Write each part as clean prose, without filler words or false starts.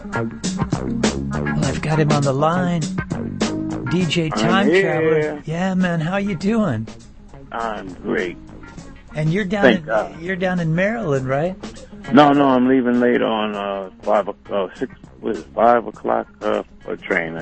Well, I've got him on the line. DJ Time Traveler. Yeah, man, how you doing? I'm great. And you're down in Maryland, right? No, I'm leaving later on 5 o'clock for a train.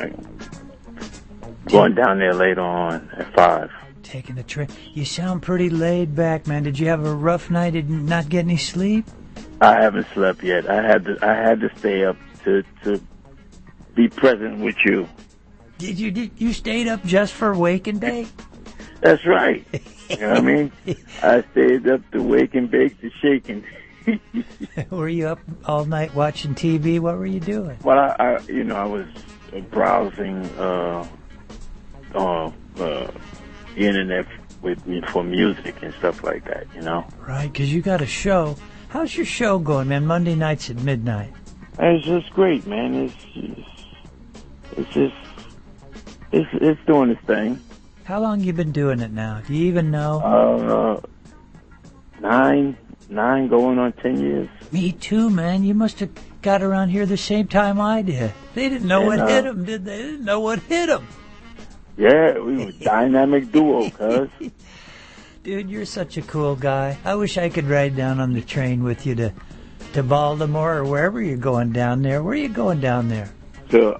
Going down there later on at 5. Taking the train. You sound pretty laid back, man. Did you have a rough night? Did you not get any sleep? I haven't slept yet. I had to stay up to be present with you. Did you stayed up just for Wake and Bake? That's right. You know what I mean? I stayed up to wake and bake to shaking. Were you up all night watching TV? What were you doing? Well, I was browsing the internet for music and stuff like that, you know? Right, because you got a show. How's your show going, man? Monday nights at midnight. It's just great, man. It's doing its thing. How long you been doing it now? Do you even know? 9 going on 10 years. Me too, man. You must have got around here the same time I did. They didn't know what hit them, did they? They didn't know what hit them. Yeah, we were a dynamic duo, cuz. Dude, you're such a cool guy. I wish I could ride down on the train with you to Baltimore or wherever you're going down there. Where are you going down there? To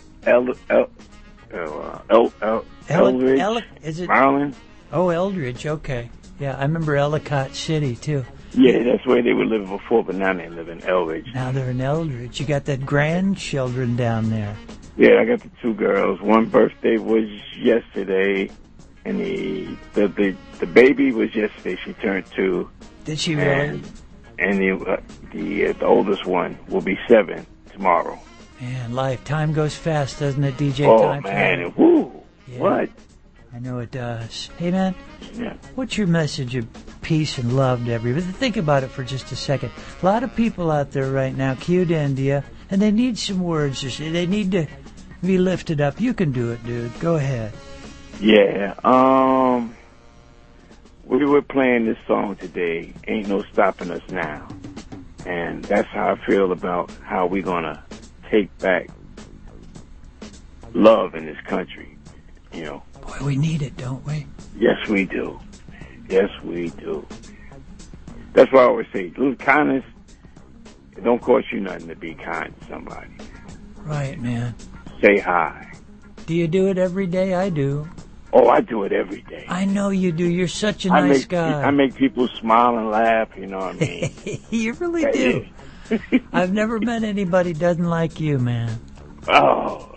Eldridge, is it Maryland. Oh, Eldridge, okay. Yeah, I remember Ellicott City, too. Yeah, that's where they were living before, but now they live in Eldridge. Now they're in Eldridge. You got that grandchildren down there. Yeah, I got the 2 girls. One birthday was yesterday, and the baby was yesterday. She turned 2. Did she really? And the oldest one will be 7 tomorrow. Man, time goes fast, doesn't it, DJ? Oh, man, woo! Yeah. What? I know it does. Hey, man, yeah. What's your message of peace and love to everybody? Think about it for just a second. A lot of people out there right now, cued India, and they need some words. They need to be lifted up. You can do it, dude. Go ahead. Yeah, we were playing this song today, Ain't No Stopping Us Now. And that's how I feel about how we're going to take back love in this country, you know. Boy, we need it, don't we? Yes, we do. Yes, we do. That's why I always say, little kindness, it don't cost you nothing to be kind to somebody. Right, man. Say hi. Do you do it every day? I do. Oh, I do it every day. I know you do. You're such a nice guy. I make people smile and laugh, you know what I mean? You really do. I've never met anybody who doesn't like you, man. Oh,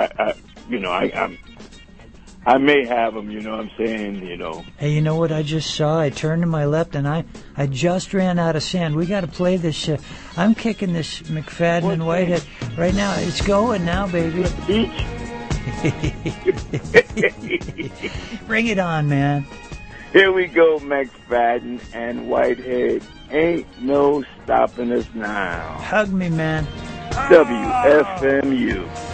I may have them, you know what I'm saying, you know. Hey, you know what I just saw? I turned to my left and I just ran out of sand. We got to play this. I'm kicking this McFadden and Whitehead right now. It's going now, baby. Beach. Bring it on, man. Here we go, McFadden and Whitehead. Ain't no stopping us now. Hug me, man. WFMU.